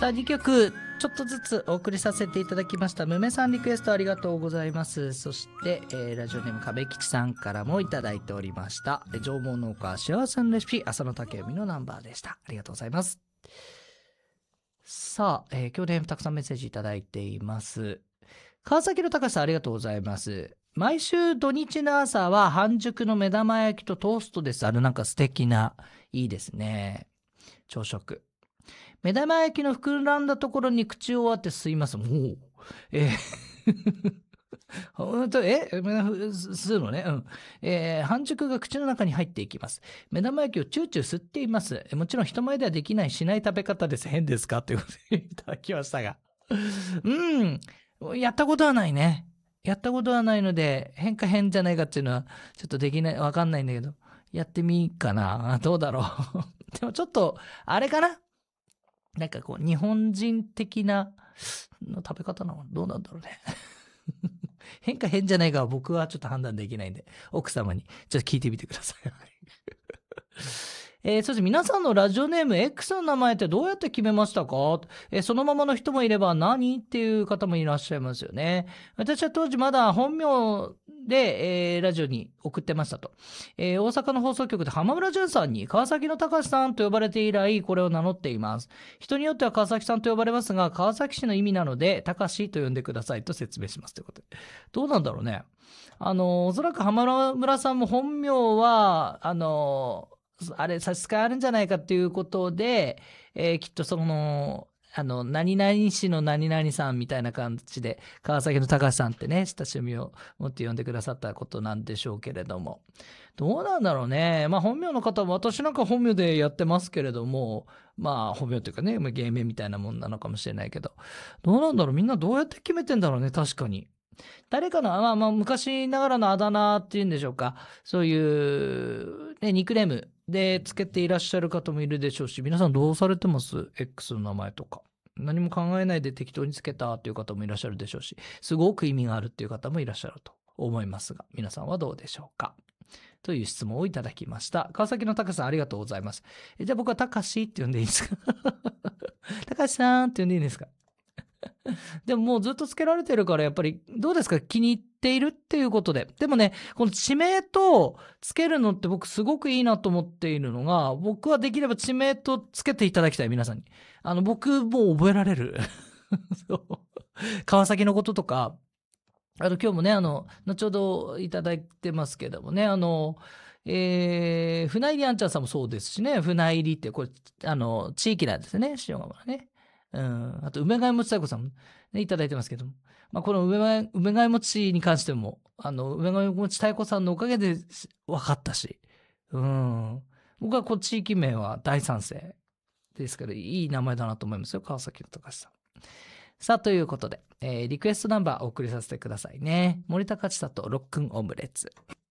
さあ2曲ちょっとずつお送りさせていただきました。むめさんリクエストありがとうございます。そして、ラジオネーム壁吉さんからもいただいておりました。縄文農家幸せのレシピ、浅野武臣のナンバーでした。ありがとうございます。さあ、今日ねたくさんメッセージいただいています。川崎の高さんありがとうございます。毎週土日の朝は半熟の目玉焼きとトーストです。なんか素敵な、いいですね、朝食。目玉焼きの膨らんだところに口を割って吸います。もう本当吸うのね。半熟が口の中に入っていきます。目玉焼きをチューチュー吸っています。もちろん人前ではできないしない食べ方です。変ですかということでいただきましたが。やったことはないね。やったことはないので、変か変じゃないかっていうのは、ちょっとできない、わかんないんだけど、やってみーかな。どうだろう。でもちょっと、あれかな。なんかこう、日本人的な食べ方なのどうなんだろうね。変か変じゃないかは僕はちょっと判断できないんで、奥様にちょっと聞いてみてください。そして皆さんのラジオネーム X の名前ってどうやって決めましたか？そのままの人もいれば何っていう方もいらっしゃいますよね。私は当時まだ本名で、ラジオに送ってましたと。大阪の放送局で浜村淳さんに川崎の高橋さんと呼ばれて以来これを名乗っています。人によっては川崎さんと呼ばれますが、川崎市の意味なので高橋と呼んでくださいと説明しますということで。どうなんだろうね。おそらく浜村さんも本名は、あれ差し支えあるんじゃないかっていうことで、きっと何々市の何々さんみたいな感じで、川崎の高橋さんってね、親しみを持って呼んでくださったことなんでしょうけれども。どうなんだろうね。まあ本名の方も、私なんか本名でやってますけれども、まあ本名というかね、芸名みたいなもんなのかもしれないけど、どうなんだろう。みんなどうやって決めてんだろうね、確かに。誰かの、昔ながらのあだ名っていうんでしょうか。そういう、ね、ニックネームでつけていらっしゃる方もいるでしょうし、皆さんどうされてます？ X の名前とか。何も考えないで適当につけたっていう方もいらっしゃるでしょうし、すごく意味があるっていう方もいらっしゃると思いますが、皆さんはどうでしょうか？という質問をいただきました。川崎の高さんありがとうございます。じゃあ僕は高しって呼んでいいですか？高しさんって呼んでいいですか？でももうずっとつけられてるからやっぱりどうですか？気に入っているっていうことで。でもね、この地名とつけるのって僕すごくいいなと思っているのが、僕はできれば地名とつけていただきたい、皆さんに。僕もう覚えられる。そう川崎のこととか、今日もね、後ほどいただいてますけどもね、船入りあんちゃんさんもそうですしね、船入りってこれ、地域なんですね、塩釜ね。あと、梅ヶ谷餅太鼓さんも、ね、いただいてますけども。この梅ヶ谷餅に関しても、梅ヶ谷餅太鼓さんのおかげで分かったし、僕は地域名は大賛成ですから、いい名前だなと思いますよ、川崎の高橋さん。さあ、ということで、リクエストナンバーお送りさせてくださいね。森高千里ロックンオムレツ。